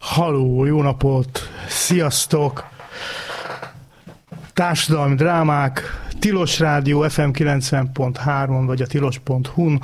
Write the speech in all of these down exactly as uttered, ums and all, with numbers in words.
Halló, jó napot, sziasztok! Társadalmi drámák, Tilos Rádió ef em kilencven pont három vagy a tilos pont hu-n.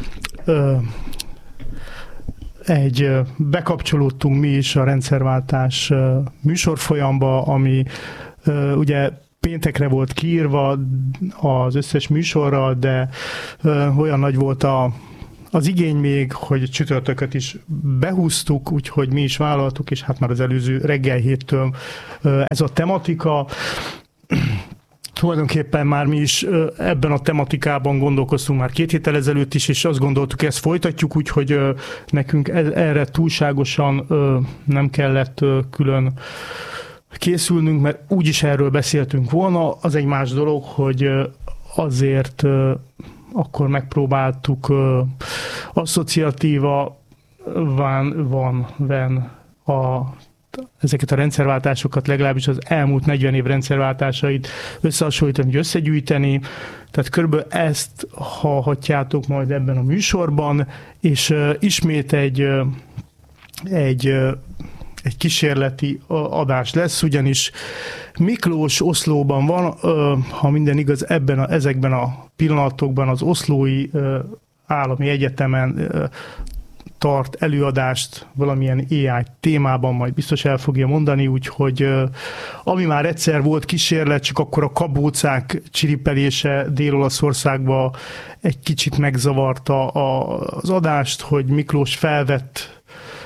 Egy bekapcsolódtunk mi is a rendszerváltás műsorfolyamba, ami ugye péntekre volt kiírva az összes műsorral, de olyan nagy volt a az igény még, hogy csütörtököt is behúztuk, úgyhogy mi is vállaltuk, és hát már az előző reggel héttől ez a tematika. Tulajdonképpen már mi is ebben a tematikában gondolkoztunk már két héttel ezelőtt is, és azt gondoltuk, ezt folytatjuk, úgyhogy nekünk erre túlságosan nem kellett külön készülnünk, mert úgyis erről beszéltünk volna. Az egy más dolog, hogy azért akkor megpróbáltuk uh, asszociatíva van, van, van a, ezeket a rendszerváltásokat, legalábbis az elmúlt negyven év rendszerváltásait összehasonlítani, összegyűjteni. Tehát körülbelül ezt hallhatjátok majd ebben a műsorban, és uh, ismét egy, uh, egy, uh, egy kísérleti adás lesz, ugyanis Miklós Oszlóban van, ha minden igaz, ebben a, ezekben a pillanatokban az Oszlói Állami Egyetemen tart előadást valamilyen á i témában, majd biztos el fogja mondani, úgyhogy ami már egyszer volt kísérlet, csak akkor a kabócák csiripelése Dél-Olaszországba egy kicsit megzavarta az adást, hogy Miklós felvett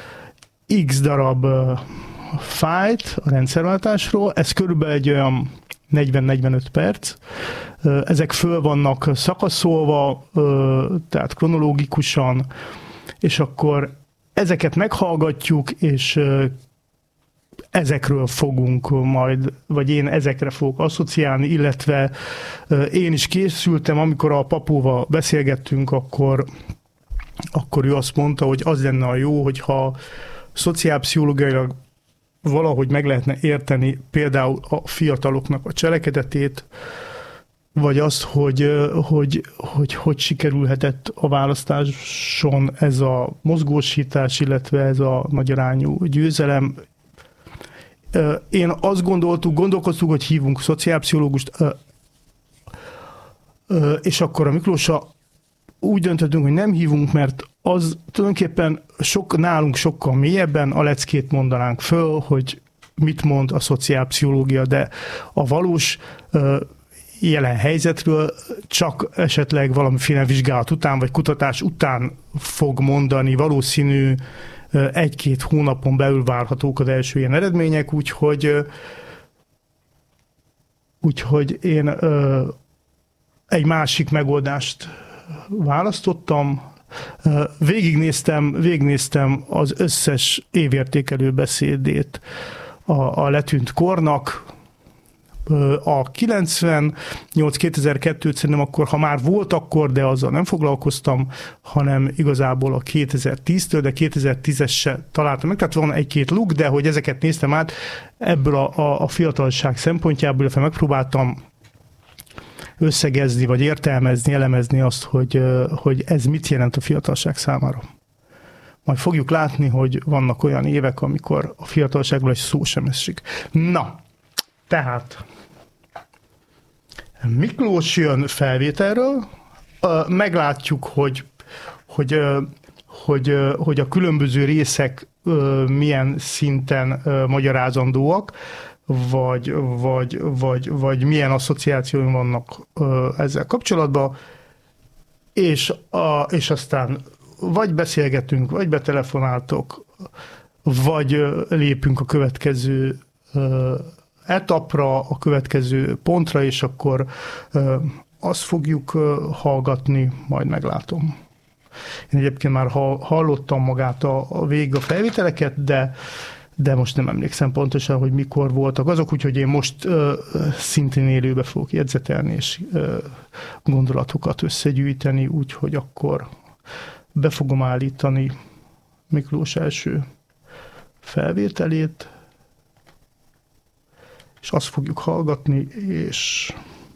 X darab fájlt a rendszerváltásról, ez körülbelül egy olyan negyven-negyvenöt perc. Ezek föl vannak szakaszolva, tehát kronológikusan, és akkor ezeket meghallgatjuk, és ezekről fogunk majd, vagy én ezekre fogok asszociálni, illetve én is készültem, amikor a papóval beszélgettünk, akkor, akkor ő azt mondta, hogy az lenne a jó, hogyha szociálpszichológiailag valahogy meg lehetne érteni például a fiataloknak a cselekedetét, vagy azt, hogy hogy, hogy, hogy sikerülhetett a választáson ez a mozgósítás, illetve ez a nagyarányú győzelem. Én azt gondoltuk, gondolkoztuk, hogy hívunk szociálpszichológust, és akkor a Miklóssal úgy döntöttünk, hogy nem hívunk, mert az tulajdonképpen sok, nálunk sokkal mélyebben a leckét mondanánk föl, hogy mit mond a szociálpszichológia, de a valós jelen helyzetről csak esetleg valamiféle vizsgálat után, vagy kutatás után fog mondani, valószínű egy-két hónapon belül várhatók az első ilyen eredmények, úgyhogy, úgyhogy én egy másik megoldást választottam. Végignéztem, végignéztem az összes évértékelő beszédét a, a letűnt kornak. A kilencvennyolc kétezer-kettőt szerintem akkor, ha már volt akkor, de azzal nem foglalkoztam, hanem igazából a kétezer-tíztől, de kétezer-tízes se találtam meg. Tehát van egy-két luk, de hogy ezeket néztem át, ebből a, a, a fiatalság szempontjából, illetve megpróbáltam összegezni, vagy értelmezni, elemezni azt, hogy, hogy ez mit jelent a fiatalság számára. Majd fogjuk látni, hogy vannak olyan évek, amikor a fiatalságról egy szó sem esik. Na, tehát Miklós jön felvételről, meglátjuk, hogy, hogy, hogy, hogy a különböző részek milyen szinten magyarázandóak, vagy, vagy, vagy, vagy milyen asszociációim vannak ezzel kapcsolatban, és, a, és aztán vagy beszélgetünk, vagy betelefonáltok, vagy lépünk a következő etapra, a következő pontra, és akkor azt fogjuk hallgatni, majd meglátom. Én egyébként már hallottam magát a, a végig a felvételeket, de de most nem emlékszem pontosan, hogy mikor voltak azok, úgyhogy én most uh, szintén élőbe fogok jegyzetelni, és uh, gondolatokat összegyűjteni, úgyhogy akkor be fogom állítani Miklós első felvételét, és azt fogjuk hallgatni, és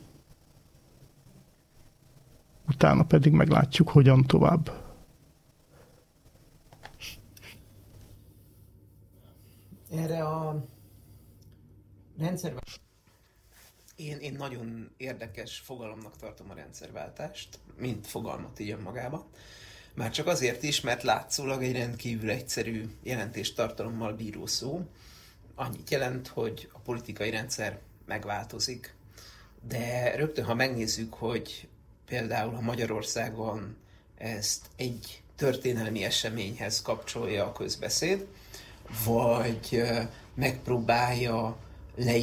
utána pedig meglátjuk, hogyan tovább. Erre a rendszer... Én, én nagyon érdekes fogalomnak tartom a rendszerváltást, mint fogalmat így önmagában. Már csak azért is, mert látszólag egy rendkívül egyszerű jelentéstartalommal bíró szó. Annyit jelent, hogy a politikai rendszer megváltozik. De rögtön, ha megnézzük, hogy például a Magyarországon ezt egy történelmi eseményhez kapcsolja a közbeszéd, vagy megpróbálja leírni,